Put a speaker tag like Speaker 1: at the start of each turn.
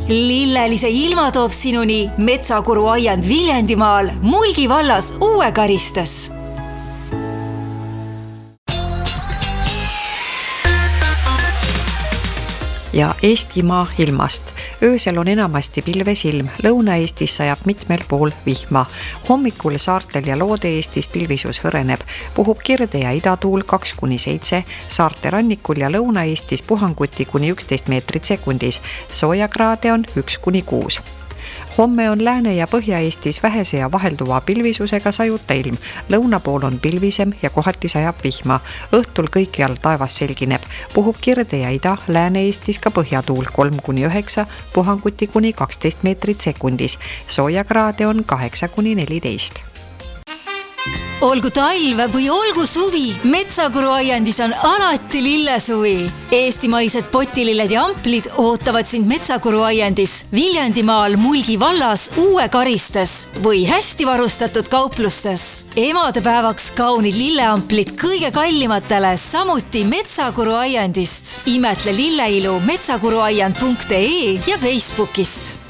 Speaker 1: Lillelise ilma toob sinuni Metsakuru aiand Viljandimaal, Mulgi vallas Uue Karistes.
Speaker 2: Ja Eestimaa ilmast. Öösel on enamasti pilves ilm, Lõuna-Eestis sajab mitmel pool vihma. Hommikul saartel ja Loode-Eestis pilvisus hõreneb, puhub kirde ja idatuul 2-7, saarte rannikul ja Lõuna-Eestis puhanguti kuni 11 meetrit sekundis, soojakraade on 1-6. Homme on Lääne- ja Põhja-Eestis vähese ja vahelduva pilvisusega sajuta ilm. Lõuna pool on pilvisem ja kohati sajab vihma. Õhtul kõikjal taevas selgineb. Puhub kirde ja ida, Lääne-Eestis ka põhjatuul 3-9, puhanguti kuni 12 meetrit sekundis. Soojakraade on 8-14.
Speaker 1: Olgu talv või olgu suvi, Metsakuru aiandis on alati lillesuvi. Eestimaised potililled ja amplid ootavad sind Metsakuru aiandis Viljandimaal, Mulgi vallas, Uue Karistes või hästi varustatud kauplustes. Emadepäevaks kaunid lilleamplid kõige kallimatele, samuti Metsakuru aiandist. Imetle lilleilu metsakuruaiand.ee ja Facebookist.